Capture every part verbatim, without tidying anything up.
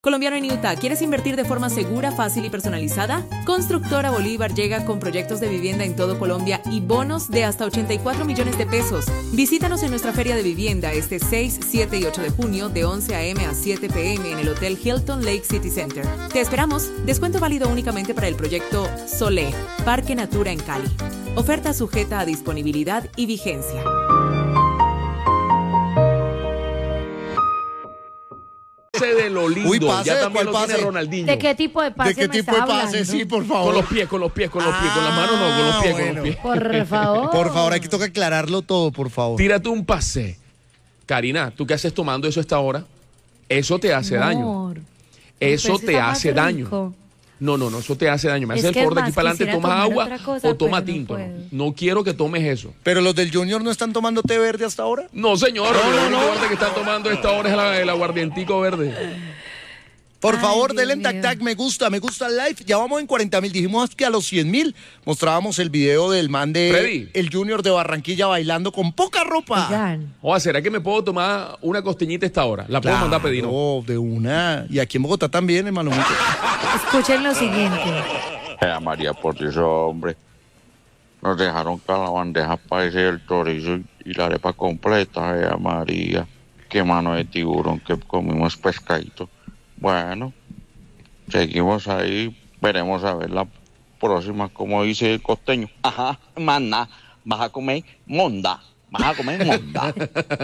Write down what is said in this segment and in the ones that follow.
Colombiano en Utah, ¿quieres invertir de forma segura, fácil y personalizada? Constructora Bolívar llega con proyectos de vivienda en todo Colombia y bonos de hasta ochenta y cuatro millones de pesos. Visítanos en nuestra feria de vivienda este seis, siete y ocho de junio de once a eme a siete pe eme en el Hotel Hilton Lake City Center. Te esperamos. Descuento válido únicamente para el proyecto Solé, Parque Natura en Cali. Oferta sujeta a disponibilidad y vigencia. De lo lindo. Uy, pase, ya también lo pase? tiene Ronaldinho. ¿De qué tipo de pase ¿De qué me tipo de está pase? hablando? Sí, por favor. Con los pies, con los pies, con los pies, con las manos no, con los pies, bueno. con los pies. Por favor. Por favor, aquí toca aclararlo todo, por favor. Tírate un pase. Karina, ¿tú qué haces tomando eso a esta hora? Eso te hace daño. Amor. Eso Pero te está hace más daño. rico. No, no, no, eso te hace daño. Me Es hace el que favor de es aquí más, para adelante, quisiera tomas tomar agua otra cosa, o toma pero no tinto. No, puedo. no quiero que tomes eso. Pero los del Junior no están tomando té verde hasta ahora. No, señor, No, lo no, único no. verde que están tomando a esta hora es la- el aguardientico verde. Por Ay, favor, Dios denle en tac mío. tac, me gusta, me gusta el live. Ya vamos en cuarenta mil. Dijimos que a los cien mil mostrábamos el video del man de Freddy. el Junior de Barranquilla bailando con poca ropa. Oigan, O ¿será que me puedo tomar una costeñita a esta hora? La puedo mandar a pedir, ¿no? Claro, de una. Y aquí en Bogotá también, hermano. escuchen lo siguiente. Eh, María, por Dios, hombre. Nos dejaron con la bandeja paisa y el chorizo y la arepa completa, eh, María. Qué mano de tiburón que comimos pescadito. Bueno, seguimos ahí, veremos a ver la próxima, como dice el costeño. Ajá, mana, vas a comer monda, vas a comer monda.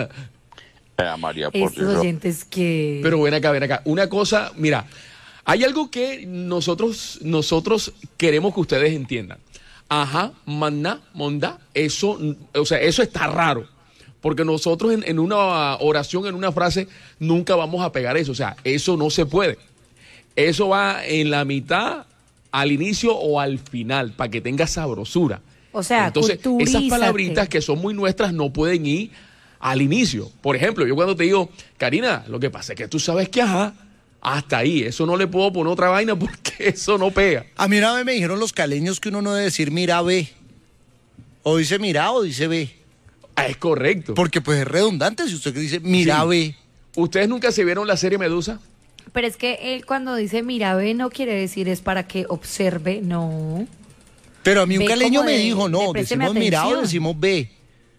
Eh, María, por Estos Dios. oyentes que... Pero ven acá, ven acá. Una cosa, mira, hay algo que nosotros, nosotros queremos que ustedes entiendan. Ajá, maná, monda, eso, o sea, eso está raro. Porque nosotros en, en una oración, en una frase, nunca vamos a pegar eso. O sea, eso no se puede. Eso va en la mitad, al inicio o al final, para que tenga sabrosura. O sea, entonces, esas culturízate. palabritas que son muy nuestras no pueden ir al inicio. Por ejemplo, yo cuando te digo, Karina, lo que pasa es que tú sabes que ajá, hasta ahí, eso no le puedo poner otra vaina porque eso no pega. A mí una vez me dijeron los caleños que uno no debe decir mira ve. O dice mira o dice ve. Ah, es correcto. Porque pues es redundante si usted dice mira Sí. ve. ¿Ustedes nunca se vieron la serie Medusa? Pero es que él cuando dice mira, ve, no quiere decir es para que observe, no. Pero a mí un Ve caleño como me de- dijo, de no, présteme decimos mira o atención. decimos ve.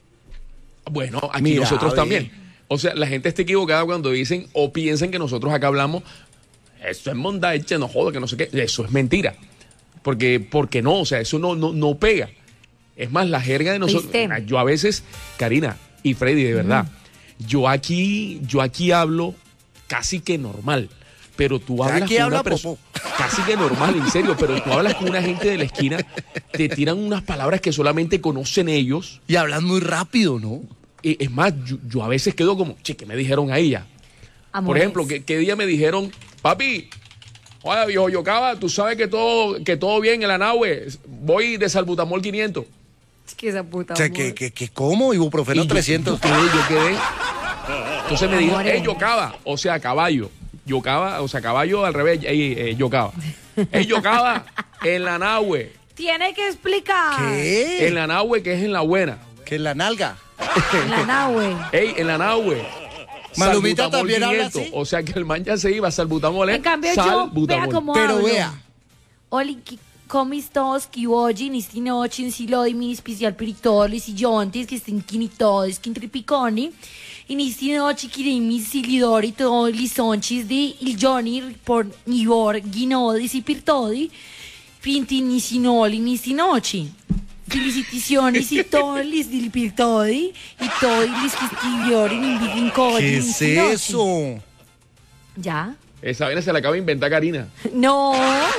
Bueno, aquí Mira, nosotros ve. también. O sea, la gente está equivocada cuando dicen o piensan que nosotros acá hablamos, eso es mondaeche, no joda, que no sé qué. Eso es mentira. Porque, porque no, o sea, eso no, no, no pega. Es más, la jerga de nosotros. ¿Viste? Yo a veces, Karina y Freddy, de verdad, yo aquí, yo aquí hablo casi que normal. Pero tú hablas Aquí con habla una persona popó. casi que normal, en serio, pero tú hablas con una gente de la esquina, te tiran unas palabras que solamente conocen ellos. Y hablan muy rápido, ¿no? Y es más, yo, yo a veces quedo como, che, ¿qué me dijeron a ella? Por Amores. ejemplo, ¿qué, qué día me dijeron, papi, oye, viejo Yocaba, tú sabes que todo, que todo bien en la nave, voy de salbutamol quinientos. Es que esa puta O sea, amor. que, que, que ¿cómo? Ibuprofeno Y yo- trescientos. Yo quedé, yo quedé. Entonces me dijo, Amores. hey, Yocaba, o sea, caballo. Yocaba, o sea, caballo al revés, hey, eh, Yocaba. Hey, Yocaba, en la nahue. Tiene que explicar. ¿Qué? En la nahue, que es en la buena. Que en la nalga. En la nahue. Ey, en la nahue. Malumita salbutamol también habla quinientos. así. O sea que el man ya se iba, salbutamol, ¿eh? En cambio yo, Salbutamol. vea cómo Pero hablo. vea. Oli, ki- comis tos, kiwoji, nistinochi, nsilodi, mi especial peritolis, y yontis, que estén kinitodes, kintripiconi, y nistinochi, kirimi, silidori, to, lisonchis, di, il joni, por, nivor, ginodis, y pirtodi, finti, nisinoli, nistinochi. Felicitaciones y todos lis del pirtodi, y todos lis que escribieron en Vivincodi. ¿Qué es eso? ¿Ya? Esa vaina se la acaba de inventar Karina. No.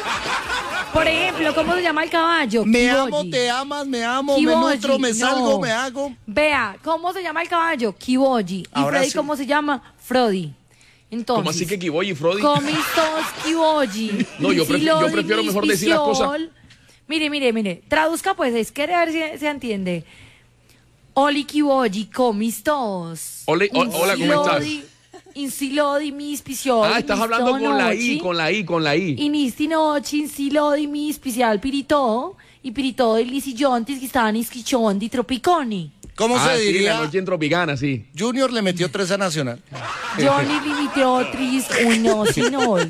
Por ejemplo, ¿cómo se llama el caballo? Me Kiboji. amo, te amas, me amo, me Kiboji, nutro, me no. salgo, me hago. Vea, ¿cómo se llama el caballo? Kiboji. ¿Y Ahora Freddy sí. cómo se llama? Frodi. Entonces, ¿Cómo así que Kiboy y Frodi? Comistos Kiboji. No, yo prefiero- yo Isilodi, prefiero mejor decir las cosas. Mispiciol. Mire, mire, mire. Traduzca pues, es que a ver si se entiende. Oli Kiboji, comistos. Ole- o- hola, ¿cómo estás? Insilodi, mispiciol. Ah, estás hablando con la I, con la I, con la I. Inistinochi, insilodi, mi especial pirito. Y pirito de lisillontis que estaban isquichondi, tropiconi. ¿Cómo Ah, se sí, diría? la noche en Tropicana, sí. Junior le metió tres a Nacional. Johnny limitó tris, uno, sinol.